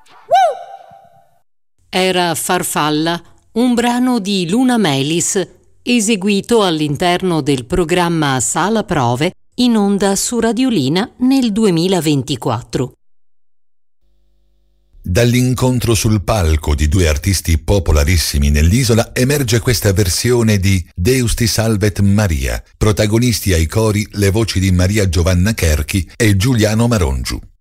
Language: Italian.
Era Farfalla, un brano di Luna Melis, eseguito all'interno del programma Sala Prove, in onda su Radiolina nel 2024. Dall'incontro sul palco di due artisti popolarissimi nell'isola emerge questa versione di Deus ti salvet Maria, protagonisti ai cori le voci di Maria Giovanna Cherchi e Giuliano Marongiu.